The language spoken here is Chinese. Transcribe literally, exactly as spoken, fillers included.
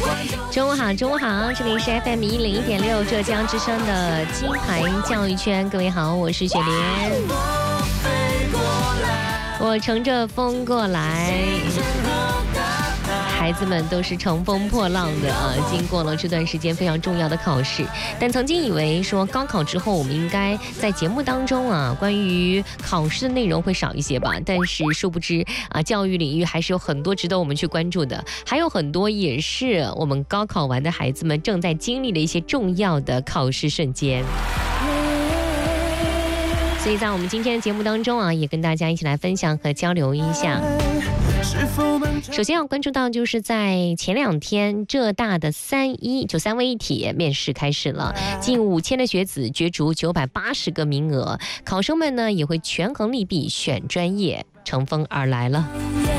中午好，中午好，这里是 F M 一零一点六浙江之声的金牌教育圈，各位好，我是雪莲，我乘着风过来。孩子们都是乘风破浪的啊，经过了这段时间非常重要的考试，但曾经以为说高考之后我们应该在节目当中啊，关于考试的内容会少一些吧，但是殊不知啊，教育领域还是有很多值得我们去关注的，还有很多也是我们高考完的孩子们正在经历的一些重要的考试瞬间。所以在我们今天的节目当中啊，也跟大家一起来分享和交流一下。首先要关注到，就是在前两天浙大的三一就三位一体面试开始了，近五千的学子角逐九百八十个名额，考生们呢也会权衡利弊选专业，乘风而来了。